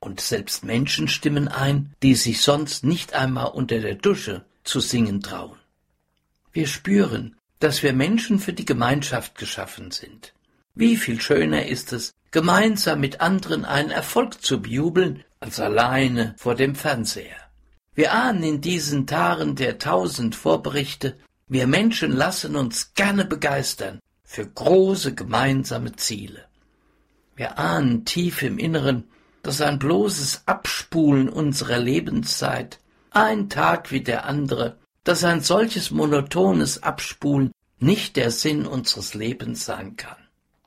Und selbst Menschen stimmen ein, die sich sonst nicht einmal unter der Dusche zu singen trauen. Wir spüren, dass wir Menschen für die Gemeinschaft geschaffen sind. Wie viel schöner ist es, gemeinsam mit anderen einen Erfolg zu bejubeln, als alleine vor dem Fernseher. Wir ahnen in diesen Tagen der 1000 Vorberichte, wir Menschen lassen uns gerne begeistern für große gemeinsame Ziele. Wir ahnen tief im Inneren, dass ein bloßes Abspulen unserer Lebenszeit, ein Tag wie der andere, dass ein solches monotones Abspulen nicht der Sinn unseres Lebens sein kann.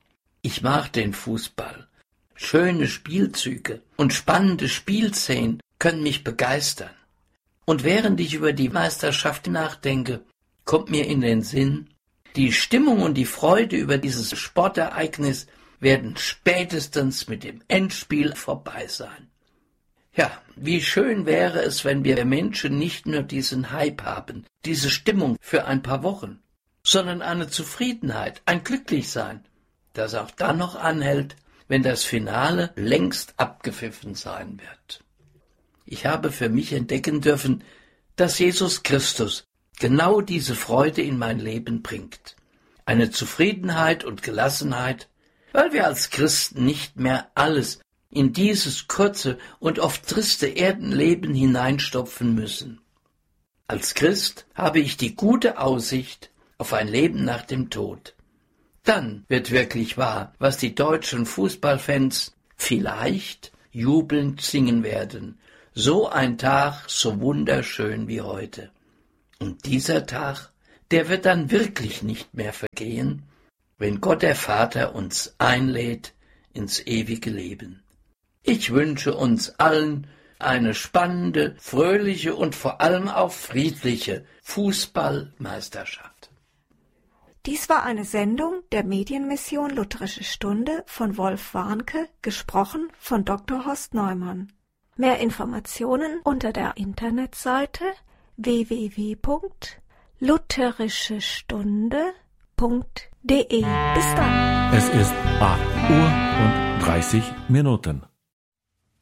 Ich mag den Fußball. Schöne Spielzüge und spannende Spielszenen können mich begeistern. Und während ich über die Meisterschaft nachdenke, kommt mir in den Sinn, die Stimmung und die Freude über dieses Sportereignis werden spätestens mit dem Endspiel vorbei sein. Ja, wie schön wäre es, wenn wir Menschen nicht nur diesen Hype haben, diese Stimmung für ein paar Wochen, sondern eine Zufriedenheit, ein Glücklichsein, das auch dann noch anhält, wenn das Finale längst abgepfiffen sein wird. Ich habe für mich entdecken dürfen, dass Jesus Christus genau diese Freude in mein Leben bringt. Eine Zufriedenheit und Gelassenheit, weil wir als Christen nicht mehr alles in dieses kurze und oft triste Erdenleben hineinstopfen müssen. Als Christ habe ich die gute Aussicht auf ein Leben nach dem Tod. Dann wird wirklich wahr, was die deutschen Fußballfans vielleicht jubelnd singen werden. So ein Tag, so wunderschön wie heute. Und dieser Tag, der wird dann wirklich nicht mehr vergehen, wenn Gott der Vater uns einlädt ins ewige Leben. Ich wünsche uns allen eine spannende, fröhliche und vor allem auch friedliche Fußballmeisterschaft. Dies war eine Sendung der Medienmission Lutherische Stunde von Wolf Warnke, gesprochen von Dr. Horst Neumann. Mehr Informationen unter der Internetseite www.lutherischestunde.de. Bis dann. Es ist 8:30 Uhr.